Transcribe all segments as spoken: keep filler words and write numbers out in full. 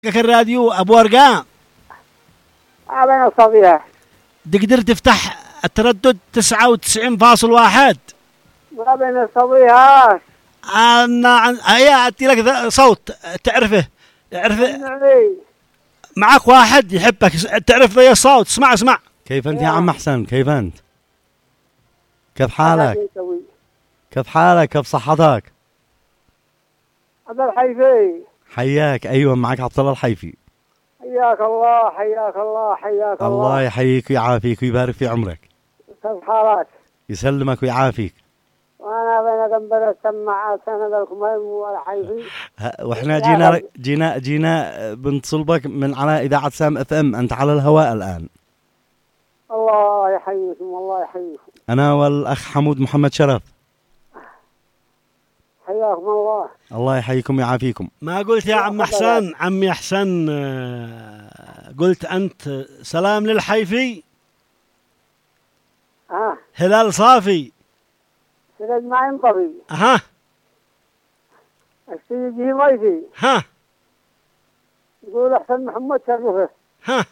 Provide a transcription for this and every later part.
الراديو ابو ورقان أبين الصبيح تقدر تفتح التردد تسعة وتسعين فاصل واحد. أبين الصبيح انا هيا ادي لك صوت تعرفه تعرفه يعني معك واحد يحبك تعرف ذا الصوت. اسمع اسمع. كيف انت يا عم احسن؟ كيف انت؟ كيف حالك؟ يسوي كيف حالك؟ كيف صحتك؟ هذا الحيفي حياك. ايوه معك عبد الله الحيفي. حياك الله حياك الله حياك الله الله يحييك ويعافيك ويبارك في عمرك. كيف حالك؟ يسلمك ويعافيك. وانا بين جنب السماعات انا الكميم والحيفي ه- واحنا جينا جينا جينا بنتصل بك من على اذاعه سام اف ام. انت على الهواء الان. الله يحييكم الله يحييكم انا والاخ حمود محمد شرف. حياكم الله. الله يحييكم ويعافيكم. ما قلت يا عم احسن عمي احسن آه، قلت انت سلام للحيفي ها هلال صافي. سيد ما ينطبي ها السيد جي ميتي ها يقول احسن محمد شرفه ها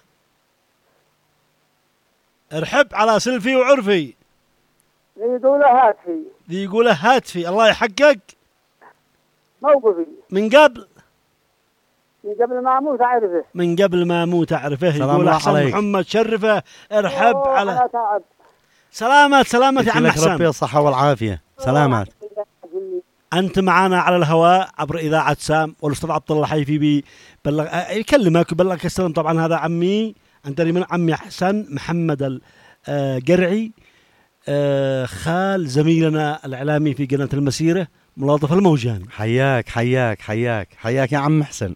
ارحب على سلفي وعرفي. يقول هاتفي ذي يقوله هاتفي. الله يحقق موقفي من قبل من قبل ما اموت اعرفه. من قبل ما اموت اعرفه. سلام يقول الله احسن عليك. محمد شرفه ارحب أوه، على أنا تعب. سلامات سلامات يا عم لك ربي احسن. الصحه والعافيه. سلامات. انت معنا على الهواء عبر اذاعه سام والاستاذ عبد الله الحيفي بلغ آه، يكلمك ويبلغك السلام. طبعا هذا عمي انت من عمي حسن محمد القرعي آه، خال زميلنا الاعلامي في قناه المسيره ملاطف الموجاني. حياك حياك حياك حياك يا عم حسن.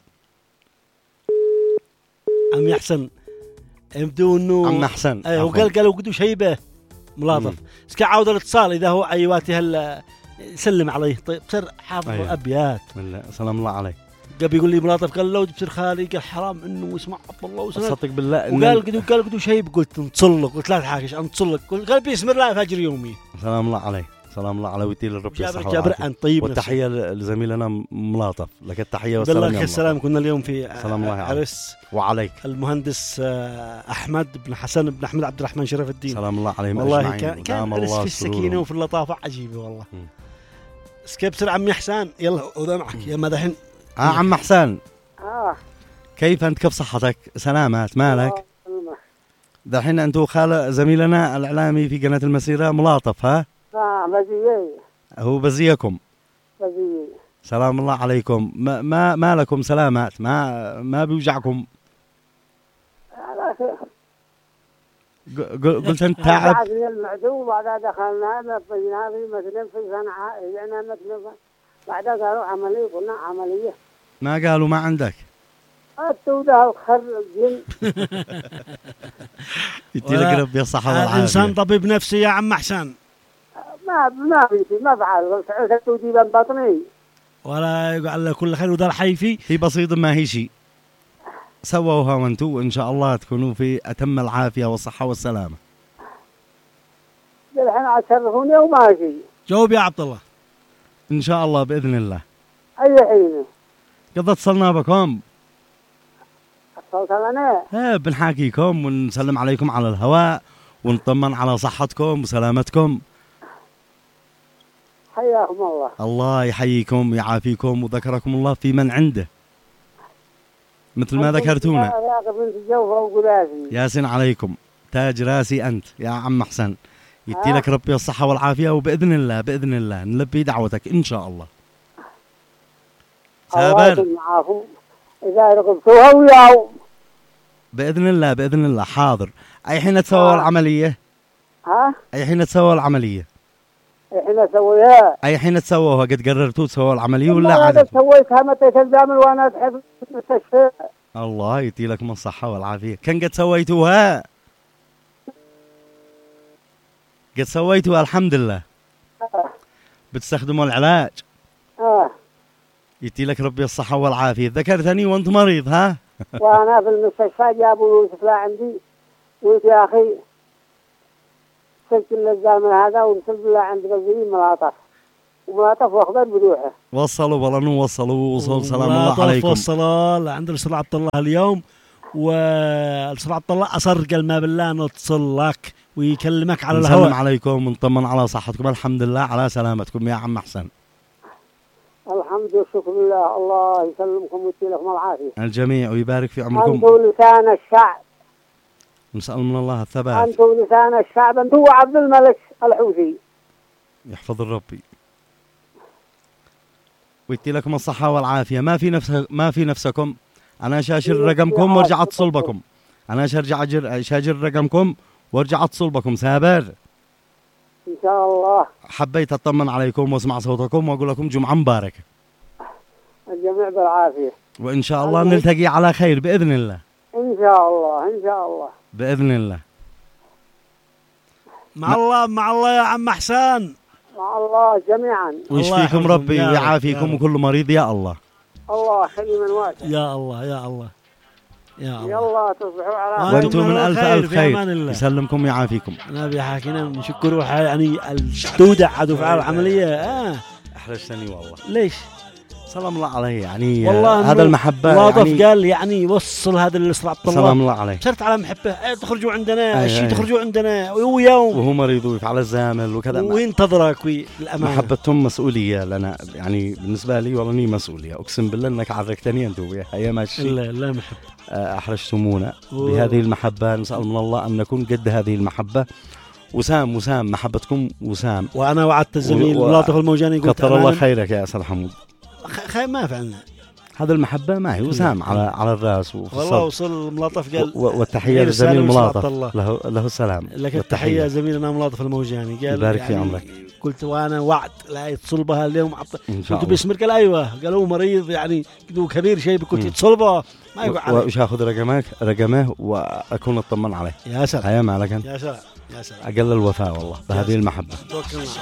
عمي حسن يبدو انه عم حسن ايوه عفواً. قال قالوا قدو شيبه ملاطف. اسكا عاود الاتصال اذا هو ايواتي هل سلم عليه. طيب بصير حافظ أيوة. الابيات. بالله سلام الله عليك. قبل يقول لي ملاطف قال لو بصير خالي قال حرام انه يسمع عبد الله وسند. صدق بالله إن- وقال قدو قال قدو شيب قلت نتصلك قلت لا تحاكش نتصلك قلت قال بسم الله فجر يومي. سلام الله عليه. سلام الله على ودي للرب جابر الصحة جابر والعافية. انت طيب. والتحية لزميلنا ملاطف. لك التحية والسلام بالله يا السلام. الله. كنا اليوم في سلام الله عليك. عرس وعليك. المهندس آه، احمد بن حسن بن احمد عبد الرحمن شرف الدين. سلام الله عليهم والله أجمعين. كان كان ودام عرس الله في السكينه سرورهم. وفي اللطافه عجيبه والله. مم. سكيب سر عمي حسان يلا وذا معك يا ما دحين. اه عم حسان اه كيف انت؟ كيف صحتك؟ سلامات مالك؟ الله. دحين انتو خال زميلنا الاعلامي في قناة المسيرة ملاطف. ها اه بزيي هو بزيكم. بزيي سلام الله عليكم. ما ما, ما لكم سلامات؟ ما ما بيوجعكم؟ على خير. ق- ق- قلت انت تعب. بعدني المعدوم بعدها دخلنا نفذنا في مثلا في صنعاء يعني مثلا بعدها قالوا عملية قلنا عملية ما قالوا ما عندك؟ التودة الخر الجن يدي لك ربي الصحة هذا انسان والعافية. طبيب نفسي يا عم حسان ما ما في ما فعل التودي بن بطني ولا يقول له كل خير وذا الحيفي. هي بسيطة ما هي شيء. سووها وانتو وان شاء الله تكونوا في اتم العافية والصحة والسلامة. الحين عشرفوني وماشي جاوب يا عبد الله. ان شاء الله باذن الله. اي حين قد اتصلنا بكم. اتصلت انا ها بنحاكيكم ونسلم عليكم على الهواء ونطمن على صحتكم وسلامتكم. حياكم الله. الله يحييكم ويعافيكم وذكركم الله في من عنده مثل ما ذكرتونا. يا بنت الجوفة وقلاسي ياسين عليكم. تاج راسي انت يا عم حسن. يدي لك ربي الصحة والعافية وباذن الله باذن الله نلبي دعوتك ان شاء الله. الله سابر معاكم اذا رقبتوها وياو. باذن الله باذن الله. حاضر. اي حين تسووا آه. العملية؟ ها اي حين تسووا العملية؟ الحين اسويها اي حين تسووها؟ قد قررتوا تسووا العملية ولا ما عادة؟ سويتها متى تلزامل وانا تحب المستشفى. الله يدي لكم الصحة والعافية. كان قد سويتوها؟ قد سويتوها الحمد لله. اه بتستخدموا العلاج. اه يدي لك ربي الصحة والعافية. ذكرتني وانت مريض. ها وانا في المستشفى جابوا يوسف لا عندي قلت يا اخي سلت اللزام هذا ورسلت له عند غزي ملاطف وملاطف واخضر بروحه. وصلوا والله نوصلوا وصول سلام الله ملاطف عليكم. وصلوا لعند الاستاذ عبد الله اليوم، والاستاذ عبد الله اصر قال ما بالله نتصل لك ويكلمك على نسلم الهواء. عليكم ونطمن على صحتكم، الحمد لله على سلامتكم يا عم حسن. الحمد والشكر لله، الله يسلمكم ويدي لكم العافيه الجميع ويبارك في عمركم. انتم لسان الشعب، نسأل من الله الثبات. انتم لسان الشعب، انتم عبد الملك الحوثي. يحفظ الربي ويدي لكم الصحة والعافية. ما في نفس ما في نفسكم، أنا شاشر رقمكم وارجع اتصل بكم. أنا شرجع أجر شاجر رقمكم وارجع اتصل بكم سابر ان شاء الله. حبيت أطمن عليكم واسمع صوتكم وأقول لكم جمعة مباركة، الجميع بالعافيه وإن شاء الله نلتقي على خير بإذن الله. ان شاء الله ان شاء الله بإذن الله. مع الله مع الله يا عم حسان. مع الله جميعا. ويشفيكم ربي ويعافيكم وكل مريض يا الله. الله خلي من واسع. يا الله يا الله يا الله. يلا تصبحوا على وانتم من ألف خير، ألف في خير. أمان الله. يسلمكم ويعافيكم. نبي حاكينا نشكر روحه يعني الدودة عدو فعل العملية. آه أحرجتني والله. ليش؟ سلام الله عليه يعني والله هذا المحبة واضف يعني قال يعني وصل هذا الاستاذ عبد الله. سلام الله عليه. صرت على محبه ايه تخرجوا عندنا أيه الشيء أيه. تخرجوا عندنا ويوم وهو مريض ويفعل الزامل وكذا. وينتظرك والامانه. محبتهم مسؤولية لنا يعني بالنسبة لي والله اني مسؤولية. اقسم بالله انك عرفتني انت ويا هيا ماشي. لا لا محب. احرجتمونا أوه. بهذه المحبة. نسأل من الله ان نكون قد هذه المحبة. وسام وسام محبتكم وسام. وانا وعدت الزميل و... ملاطف الموجاني قلت كثر الله خيرك يا استاذ حمود. خير ما فعلنا هذا المحبة ما هي وسام على على الراس وفي والله. الصدر. وصل ملاطف قال و... والتحية للزميل ملاطف له له السلام. لك التحية زميلنا ملاطف الموجاني قال يبارك يعني في عمرك. قلت وانا وعد لا يتصل بها اليوم عط... ان شاء قلت الله. باسمك قال ايوه قالوا مريض يعني قالوا كبير شيء قلت يتصل بها ما يقول عليه. وش اخذ رقمك رقمه واكون اطمن عليه. يا سلام هيا مالك يا سلام يا سلام. اقل الوفاء والله بهذه المحبة. توكلنا.